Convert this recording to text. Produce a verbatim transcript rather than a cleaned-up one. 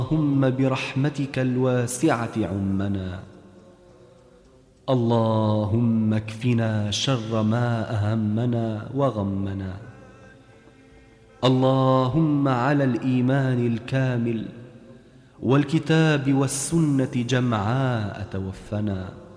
اللهم برحمتك الواسعة عمنا. اللهم اكفنا شر ما أهمنا وغمنا. اللهم على الإيمان الكامل والكتاب والسنة جمعاء توفنا.